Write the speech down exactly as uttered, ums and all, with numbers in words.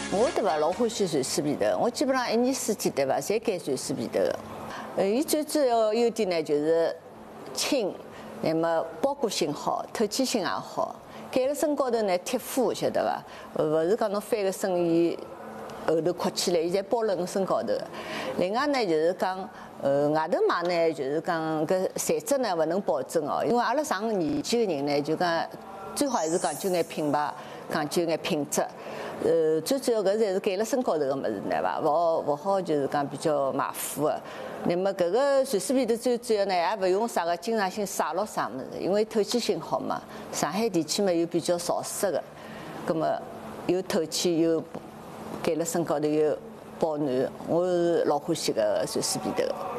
我对伐老欢喜瑞士皮头，我基本上一年四季对伐，侪拣瑞士皮头的。呃，伊最主要优点呢就是轻，那么包裹性好，透气性也好。盖了身高头呢贴肤，晓得伐？勿是讲侬翻个身伊后头扩起来，伊侪包辣侬身高头。另外呢就是讲，呃，外头买呢就是讲搿材质呢勿能保证哦，因为阿拉上年纪个人呢就讲最好还是讲究眼品牌，讲究眼品质。呃，最主要搿侪是盖辣身高头个物事，对伐？勿好勿好就是讲比较马虎个。那么搿个瑞士皮头最主要呢，也勿用啥个经常性晒咯啥物事，因为透气性好嘛。上海地区嘛又比较潮湿个，葛么又透气又盖辣身高头又保暖，我是老欢喜搿瑞士皮头。